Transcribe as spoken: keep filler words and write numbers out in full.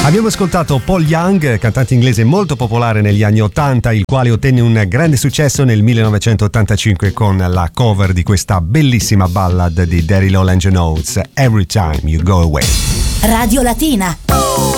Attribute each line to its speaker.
Speaker 1: Abbiamo ascoltato Paul Young, cantante inglese molto popolare negli anni ottanta, il quale ottenne un grande successo nel millenovecentottantacinque con la cover di questa bellissima ballad di Daryl Hall and John Oates, Every Time You Go Away.
Speaker 2: Radio Latina.